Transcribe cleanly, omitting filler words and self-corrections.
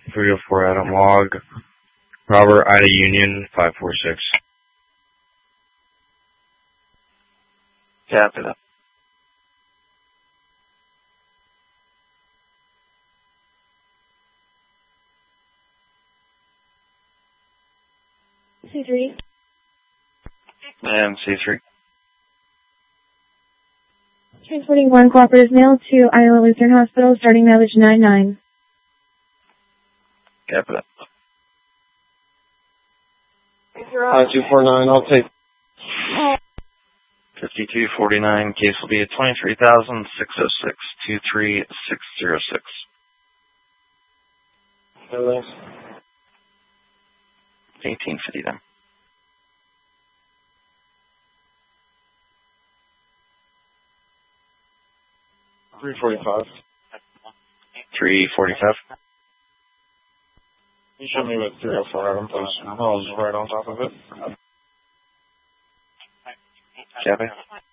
304 Adam Log. Robert Ida Union 546. Copy that. C3. And C3. Transporting one cooperative male to Iowa Lutheran Hospital, starting mileage 99. Copy that. 249, I'll take 5249, case will be at 23,606-23606. Thanks. 1850 then. $345. 345. You showed me with 304 Adam, please. I was right on top of it. Copy.